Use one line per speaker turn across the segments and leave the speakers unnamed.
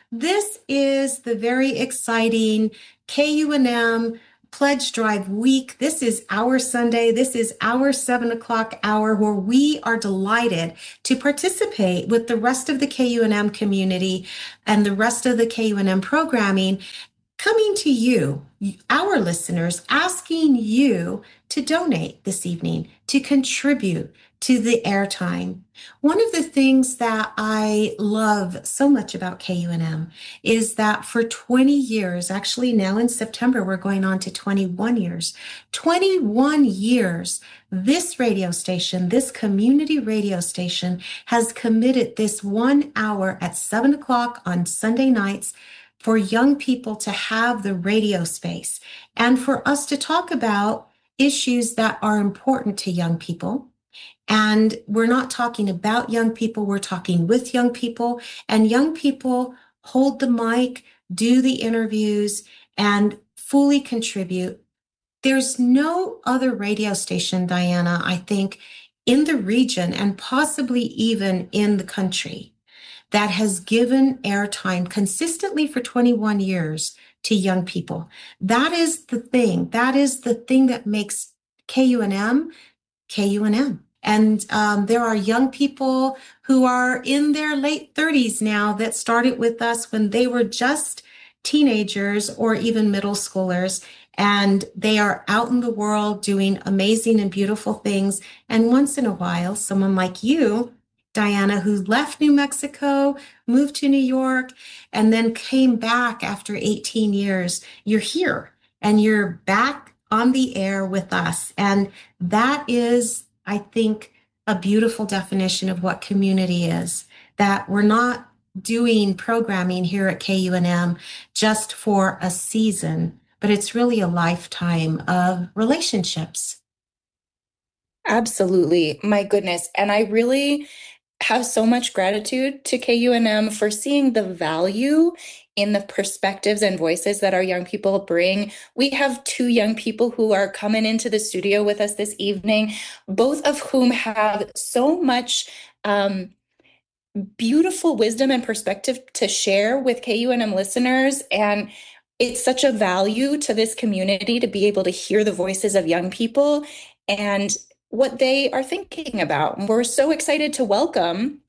This is the very exciting KUNM Pledge Drive week. This is our Sunday. This is our 7 o'clock hour where we are delighted to participate with the rest of the KUNM community and the rest of the KUNM programming coming to you, our listeners, asking you to donate this evening, to contribute to the airtime. One of the things that I love so much about KUNM is that for 20 years, actually now in September, we're going on to 21 years, 21 years, this radio station, this community radio station has committed this 1 hour at 7 o'clock on Sunday nights for young people to have the radio space and for us to talk about issues that are important to young people. And we're not talking about young people, we're talking with young people, and young people hold the mic, do the interviews, and fully contribute. There's no other radio station, Diana, I think, in the region and possibly even in the country that has given airtime consistently for 21 years to young people. That is the thing. That is the thing that makes KUNM, KUNM. And there are young people who are in their late 30s now that started with us when they were just teenagers or even middle schoolers. And they are out in the world doing amazing and beautiful things. And once in a while, someone like you, Diana, who left New Mexico, moved to New York, and then came back after 18 years. You're here and you're back on the air with us. And that is, I think, a beautiful definition of what community is, that we're not doing programming here at KUNM just for a season, but it's really a lifetime of relationships.
Absolutely. My goodness. And I really have so much gratitude to KUNM for seeing the value in the perspectives and voices that our young people bring. We have two young people who are coming into the studio with us this evening, both of whom have so much beautiful wisdom and perspective to share with KUNM listeners. And it's such a value to this community to be able to hear the voices of young people and what they are thinking about. And we're so excited to welcome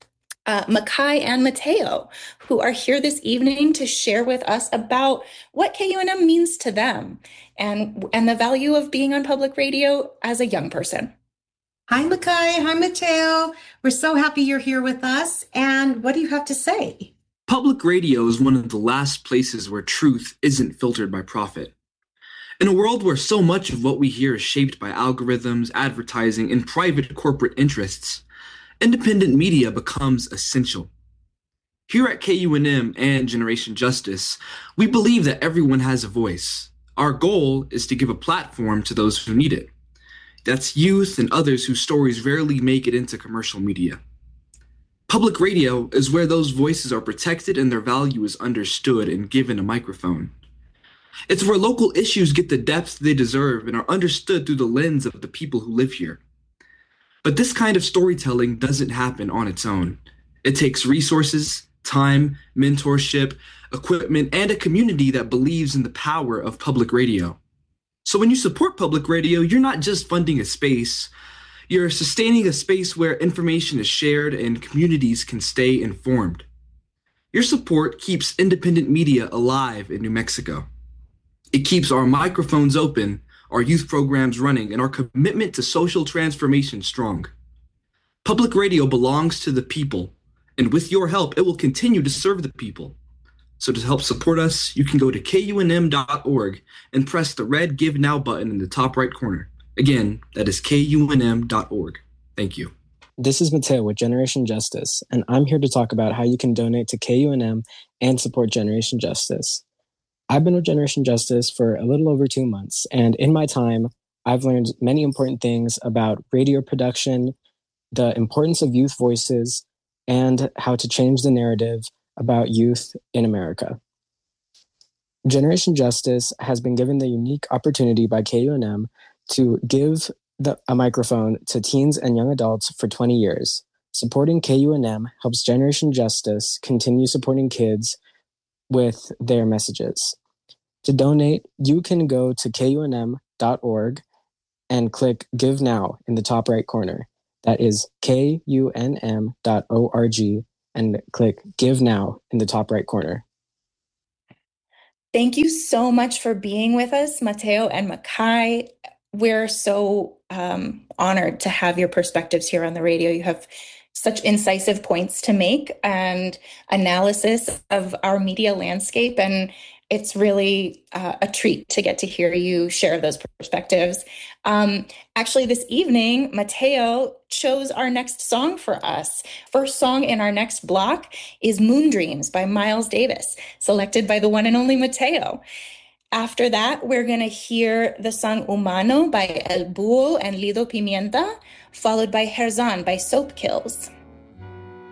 Makai and Mateo, who are here this evening to share with us about what KUNM means to them and the value of being on public radio as a young person.
Hi, Makai. Hi, Mateo. We're so happy you're here with us. And what do you have to say?
Public radio is one of the last places where truth isn't filtered by profit. In a world where so much of what we hear is shaped by algorithms, advertising, and private corporate interests, independent media becomes essential. Here at KUNM and Generation Justice, we believe that everyone has a voice. Our goal is to give a platform to those who need it. That's youth and others whose stories rarely make it into commercial media. Public radio is where those voices are protected and their value is understood and given a microphone. It's where local issues get the depth they deserve and are understood through the lens of the people who live here. But this kind of storytelling doesn't happen on its own. It takes resources, time, mentorship, equipment, and a community that believes in the power of public radio. So when you support public radio, you're not just funding a space, you're sustaining a space where information is shared and communities can stay informed. Your support keeps independent media alive in New Mexico. It keeps our microphones open, our youth programs running, and our commitment to social transformation strong. Public radio belongs to the people, and with your help, it will continue to serve the people. So to help support us, you can go to KUNM.org and press the red Give Now button in the top right corner. Again, that is KUNM.org. Thank you.
This is Mateo with Generation Justice, and I'm here to talk about how you can donate to KUNM and support Generation Justice. I've been with Generation Justice for a little over 2 months, and in my time, I've learned many important things about radio production, the importance of youth voices, and how to change the narrative about youth in America. Generation Justice has been given the unique opportunity by KUNM to give a microphone to teens and young adults for 20 years. Supporting KUNM helps Generation Justice continue supporting kids with their messages. To donate, you can go to kunm.org and click Give Now in the top right corner. That is kunm.org and click Give Now in the top right corner.
Thank you so much for being with us, Mateo and Makai. We're so honored to have your perspectives here on the radio. You have such incisive points to make and analysis of our media landscape, and it's really a treat to get to hear you share those perspectives. Actually, this evening, Mateo chose our next song for us. First song in our next block is Moon Dreams by Miles Davis, selected by the one and only Mateo. After that, we're going to hear the song Humano by El Búho and Lido Pimienta, followed by Herzan by Soap Kills.